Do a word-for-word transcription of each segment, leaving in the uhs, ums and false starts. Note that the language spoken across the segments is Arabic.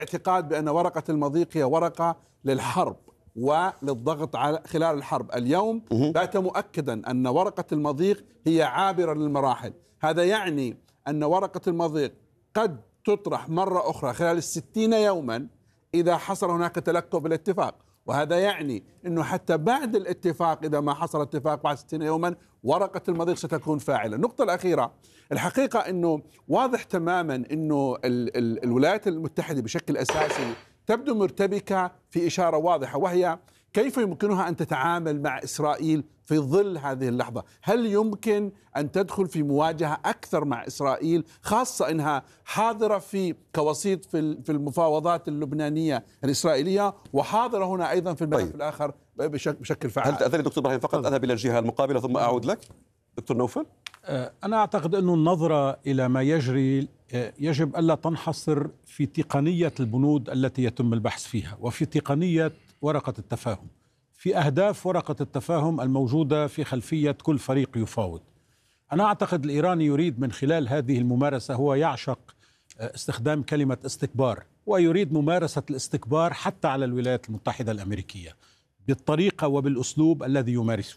اعتقاد بأن ورقة المضيق هي ورقة للحرب وللضغط على خلال الحرب. اليوم بات مؤكدا أن ورقة المضيق هي عابرة للمراحل. هذا يعني أن ورقة المضيق قد تطرح مرة أخرى خلال الستين يوما إذا حصل هناك تلكؤ بالاتفاق، وهذا يعني أنه حتى بعد الاتفاق إذا ما حصل اتفاق بعد ستين يوما ورقة المضيق ستكون فاعلة. النقطة الأخيرة، الحقيقة أنه واضح تماما أنه ال ال الولايات المتحدة بشكل أساسي تبدو مرتبكة في إشارة واضحة، وهي كيف يمكنها أن تتعامل مع إسرائيل في ظل هذه اللحظة. هل يمكن أن تدخل في مواجهة أكثر مع إسرائيل، خاصة أنها حاضرة في كوسيط في في المفاوضات اللبنانية الإسرائيلية، وحاضرة هنا أيضا في الملف طيب. الآخر بشكل فعال. هل تأذن دكتور إبراهيم فقط أذهب إلى الجهة المقابلة ثم أعود لك دكتور نوفل؟ أنا أعتقد أن النظرة إلى ما يجري يجب ألا تنحصر في تقنية البنود التي يتم البحث فيها وفي تقنية ورقة التفاهم، في أهداف ورقة التفاهم الموجودة في خلفية كل فريق يفاوض. أنا أعتقد الإيراني يريد من خلال هذه الممارسة، هو يعشق استخدام كلمة استكبار، ويريد ممارسة الاستكبار حتى على الولايات المتحدة الأمريكية بالطريقة وبالأسلوب الذي يمارسه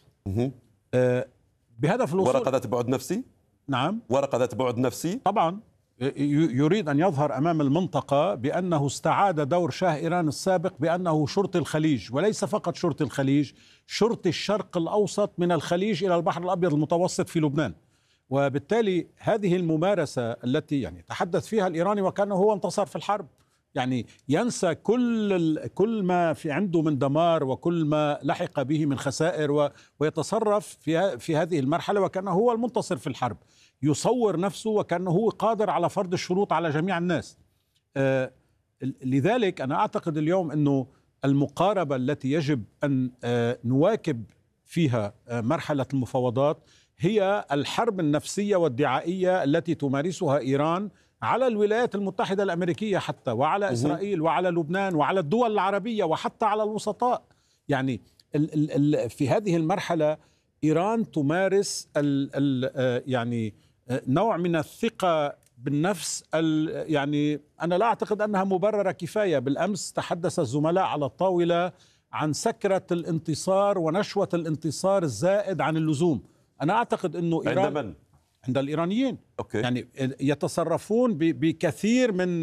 أه بهدف الوصول. ورقة ذات بعد نفسي؟ نعم، ورقة ذات بعد نفسي طبعا. يريد أن يظهر أمام المنطقة بأنه استعاد دور شاه إيران السابق بأنه شرطي الخليج، وليس فقط شرطي الخليج، شرطي الشرق الأوسط من الخليج إلى البحر الأبيض المتوسط في لبنان. وبالتالي هذه الممارسة التي يعني تحدث فيها الإيراني وكأنه هو انتصر في الحرب، يعني ينسى كل كل ما في عنده من دمار وكل ما لحق به من خسائر، ويتصرف في في هذه المرحلة وكأنه هو المنتصر في الحرب، يصور نفسه وكأنه هو قادر على فرض الشروط على جميع الناس. آه لذلك أنا أعتقد اليوم أنه المقاربة التي يجب أن آه نواكب فيها آه مرحلة المفاوضات هي الحرب النفسية والدعائية التي تمارسها إيران على الولايات المتحدة الأمريكية حتى، وعلى إسرائيل وعلى لبنان وعلى الدول العربية وحتى على الوسطاء. يعني ال ال ال في هذه المرحلة إيران تمارس ال ال يعني نوع من الثقة بالنفس، يعني أنا لا أعتقد أنها مبررة كفاية. بالأمس تحدث الزملاء على الطاولة عن سكرة الانتصار ونشوة الانتصار الزائد عن اللزوم. أنا أعتقد أنه إيران عند من؟ عند الإيرانيين. أوكي. يعني يتصرفون بكثير من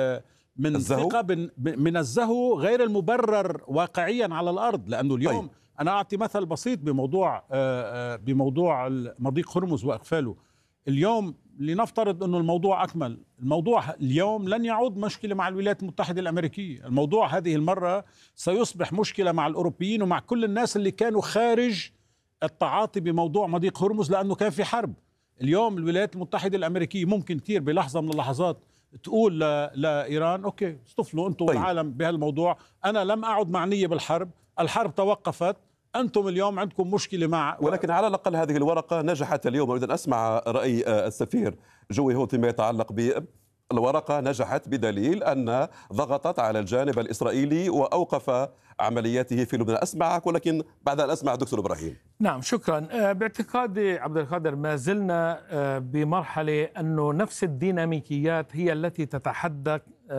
من الثقة، من الزهو غير المبرر واقعيا على الأرض. لأنه اليوم طيب. أنا أعطي مثل بسيط بموضوع بموضوع مضيق هرمز وإقفاله. اليوم لنفترض أنه الموضوع أكمل، الموضوع اليوم لن يعود مشكلة مع الولايات المتحدة الأمريكية. الموضوع هذه المرة سيصبح مشكلة مع الأوروبيين ومع كل الناس اللي كانوا خارج التعاطي بموضوع مضيق هرمز لأنه كان في حرب. اليوم الولايات المتحدة الأمريكية ممكن كتير بلحظة من اللحظات تقول لإيران أوكي اصطفلوا أنتم طيب. العالم بهالموضوع، أنا لم أعد معنية بالحرب، الحرب توقفت، أنتم اليوم عندكم مشكلة مع. ولكن على الأقل هذه الورقة نجحت اليوم. أريد أن أسمع رأي السفير جوي هون فيما يتعلق بالورقة. نجحت بدليل أن ضغطت على الجانب الإسرائيلي وأوقف عملياته في لبنان. أسمعك، ولكن بعد أن أسمع دكتور إبراهيم. نعم شكرا. باعتقادي عبد القادر ما زلنا بمرحلة أنه نفس الديناميكيات هي التي تتحدث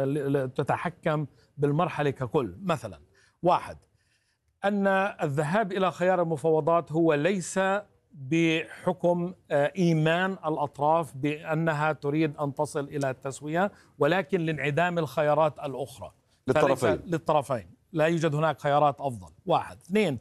تتحكم بالمرحلة ككل. مثلا واحد، أن الذهاب إلى خيار المفاوضات هو ليس بحكم إيمان الأطراف بأنها تريد أن تصل إلى التسوية، ولكن لانعدام الخيارات الأخرى للطرفين للطرفين لا يوجد هناك خيارات أفضل. واحد. اثنين،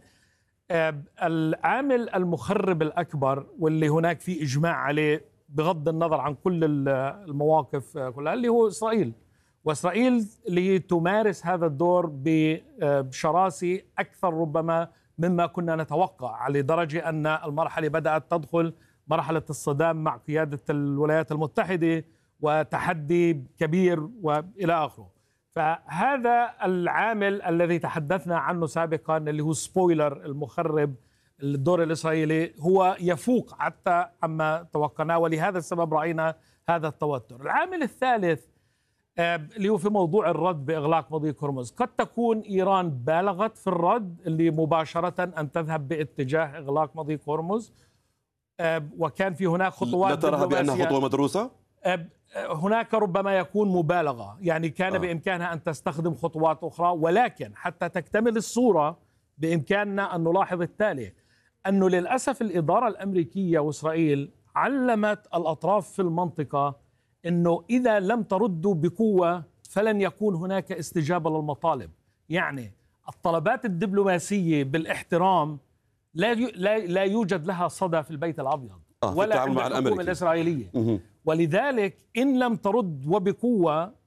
العامل المخرب الأكبر واللي هناك في إجماع عليه بغض النظر عن كل المواقف كلها اللي هو إسرائيل. وإسرائيل اللي تمارس هذا الدور بشراسة أكثر ربما مما كنا نتوقع، لدرجة أن المرحلة بدأت تدخل مرحلة الصدام مع قيادة الولايات المتحدة وتحدي كبير وإلى آخره. فهذا العامل الذي تحدثنا عنه سابقا اللي هو سبويلر المخرب الدور الإسرائيلي هو يفوق حتى عما توقعناه، ولهذا السبب رأينا هذا التوتر. العامل الثالث اللي هو في موضوع الرد بإغلاق مضيق هرمز. قد تكون إيران بالغت في الرد اللي مباشرة أن تذهب باتجاه إغلاق مضيق هرمز، وكان في هناك خطوات لا تراها بأنها خطوة مدروسة؟ هناك ربما يكون مبالغة، يعني كان آه. بإمكانها أن تستخدم خطوات أخرى، ولكن حتى تكتمل الصورة بإمكاننا أن نلاحظ التالي: أنه للأسف الإدارة الأمريكية وإسرائيل علمت الأطراف في المنطقة أنه إذا لم تردوا بقوة فلن يكون هناك استجابة للمطالب. يعني الطلبات الدبلوماسية بالاحترام لا لا يوجد لها صدى في البيت الأبيض آه ولا عند الحكومة الإسرائيلية. ولذلك إن لم ترد وبقوة